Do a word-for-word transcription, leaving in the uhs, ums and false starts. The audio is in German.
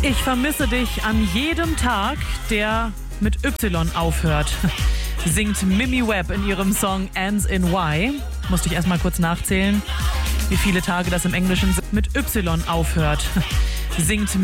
Ich vermisse dich an jedem Tag, der mit Y aufhört, singt Mimi Webb in ihrem Song Ends in Y. Musste ich erstmal kurz nachzählen, wie viele Tage das im Englischen mit Y aufhört, singt